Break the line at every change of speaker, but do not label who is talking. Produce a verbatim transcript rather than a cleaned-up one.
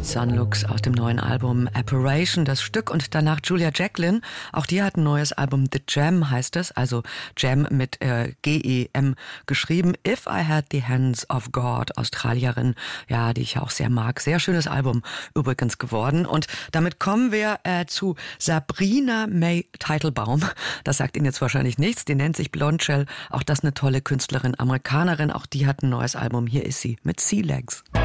Sunlux aus dem neuen Album Apparition, das Stück, und danach Julia Jacklin. Auch die hat ein neues Album, The Gem heißt es, also Gem mit äh, G E M geschrieben. If I Had the Hands of God, Australierin, ja, die ich auch sehr mag. Sehr schönes Album übrigens geworden. Und damit kommen wir äh, zu Sabrina May Teitelbaum. Das sagt Ihnen jetzt wahrscheinlich nichts. Die nennt sich Blondshell. Auch das eine tolle Künstlerin, Amerikanerin. Auch die hat ein neues Album. Hier ist sie mit Sea Legs.